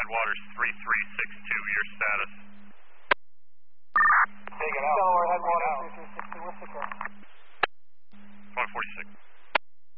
Headwaters 3362, your status. Take it out. Delaware Headwaters 3362, we're secure.